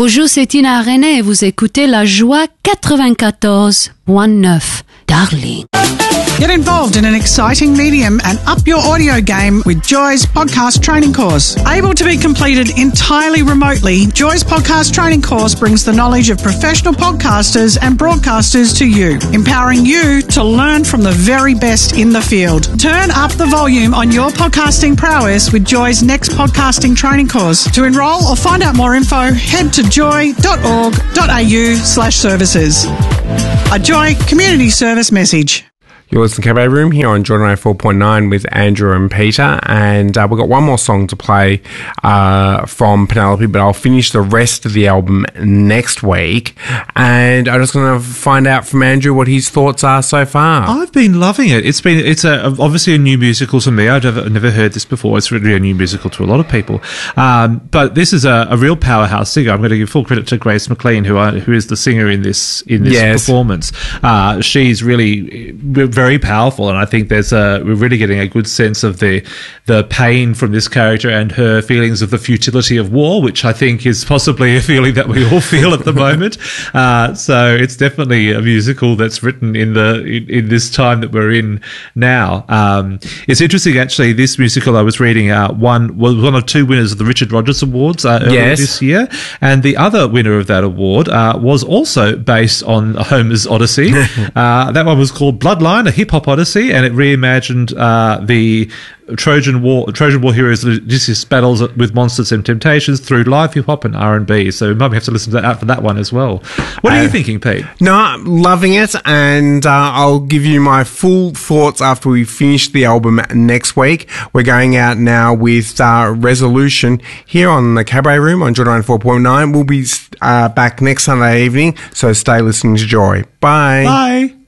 Bonjour, c'est Tina René et vous écoutez La Joie 94.9. Darling. Get involved in an exciting medium and up your audio game with Joy's podcast training course. Able to be completed entirely remotely, Joy's podcast training course brings the knowledge of professional podcasters and broadcasters to you, empowering you to learn from the very best in the field. Turn up the volume on your podcasting prowess with Joy's next podcasting training course. To enrol or find out more info, head to joy.org.au/services. A Joy community service message. You're listening to Cabaret Room here on Jordan 4.9 with Andrew and Peter, and we've got one more song to play from Penelope, but I'll finish the rest of the album next week, and I'm just going to find out from Andrew what his thoughts are so far. I've been loving it. It's obviously a new musical to me. I've never heard this before. It's really a new musical to a lot of people, but this is a real powerhouse singer. I'm going to give full credit to Grace McLean, who is the singer in this performance. She's really very powerful, and I think we're really getting a good sense of the pain from this character and her feelings of the futility of war, which I think is possibly a feeling that we all feel at the moment. So it's definitely a musical that's written in this time that we're in now. It's interesting, actually. This musical I was reading was one of two winners of the Richard Rogers Awards earlier this year, and the other winner of that award was also based on Homer's Odyssey. That one was called Bloodline, a hip-hop odyssey, and it reimagined the Trojan War heroes Odysseus battles with monsters and temptations through live hip-hop and R&B. So we might have to listen to that out for that one as well. What are you thinking, Pete? No, I'm loving it, and I'll give you my full thoughts after we finish the album next week. We're going out now with Resolution here on the Cabaret Room on Jordan 4.9. We'll be back next Sunday evening, so stay listening to Joy. Bye. Bye.